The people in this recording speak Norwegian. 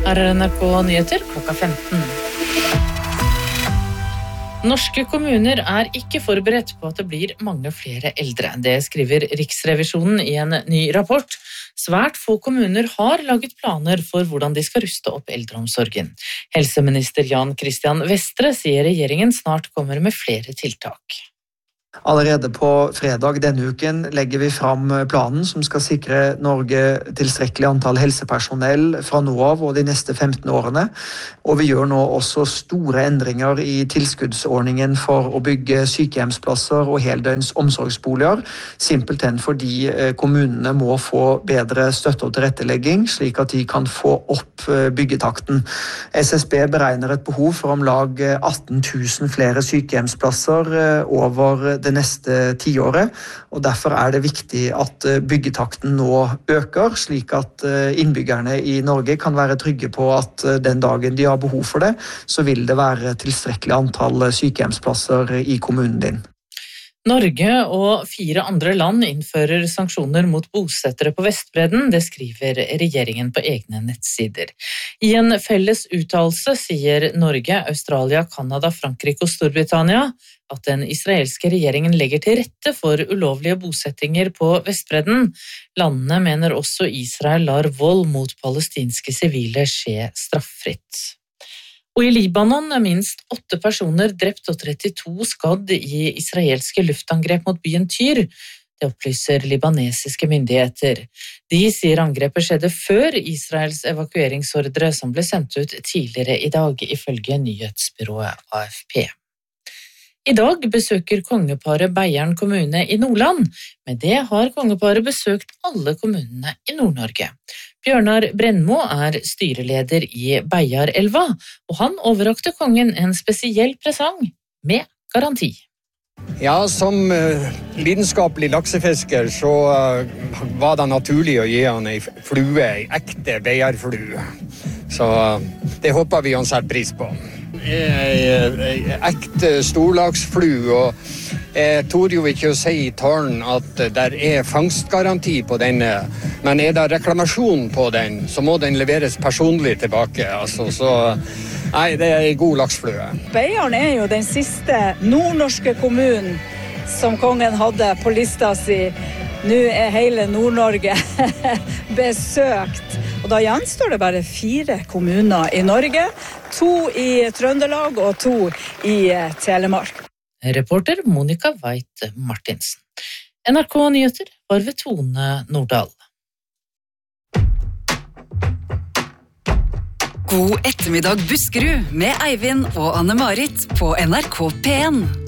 Her NRK Nyheter klokka 15. Norske kommuner ikke forberedt på at det blir mange flere eldre. Det skriver Riksrevisjonen i en ny rapport. Svært få kommuner har laget planer for hvordan de skal ruste opp eldreomsorgen. Helseminister Jan Christian Vestre sier regjeringen snart kommer med flere tiltak. Allerede på fredag denne uken legger vi fram planen som skal sikre Norge tilstrekkelig antall helsepersonell fra nå av og de neste 15 årene. Og vi gjør nå også store endringer i tilskuddsordningen for å bygge sykehjemsplasser og heldøgns omsorgsboliger, simpelthen fordi kommunene må få bedre støtte og tilrettelegging, slik at de kan få opp byggetakten. SSB beregner et behov for om lag 18 000 flere sykehjemsplasser over det neste 10 året, og derfor det viktig at byggetakten nå øker, slik at innbyggerne i Norge kan være trygge på at den dagen de har behov for det, så vil det være tilstrekkelig antall sykehjemsplasser i kommunen din. Norge og 4 andre land innfører sanksjoner mot bosettere på Vestbredden, det skriver regjeringen på egne nettsider. I en felles uttalelse sier Norge, Australia, Kanada, Frankrike og Storbritannia at den israelske regjeringen legger til rette for ulovlige bosettinger på Vestbredden. Landene mener også Israel lar vold mot palestinske sivile skje straffritt. Og i Libanon minst 8 personer drept og 32 skadd i israelske luftangrep mot byen Tyr. Det opplyser libanesiske myndigheter. De sier angrepet skjedde før Israels evakueringsordre som ble sendt ut tidligere i dag, ifølge nyhetsbyrået AFP. I dag besøker kongeparet Beiarn kommune i Nordland. Med det har kongeparet besøkt alle kommunene i Nord-Norge. Bjørnar Brennmo styreleder i Beiarelva, og han overrakte kongen en spesiell presang med garanti. Ja, som lidenskapelig laksefisker så var det naturlig å gi han en flue, en ekte Beiarflue. Så det håper vi han setter pris på. En ekte storlagsflue, og jeg torde jo ikke å si i talen at det fangstgaranti på denne, men det reklamasjon på den, så må den leveres personlig tilbake. Altså, så nei, det en god laksflue. Beiarn jo den siste nordnorske kommunen som kongen hadde på lista si. Nå hele Nord-Norge besøkt. Og da gjenstår det bare 4 kommuner i Norge, 2 i Trøndelag og 2 i Telemark. Reporter Monica Veit Martinsen. NRK Nyheter var ved Tone Nordahl. God ettermiddag Buskerud med Eivind og Anne-Marit på NRK P1.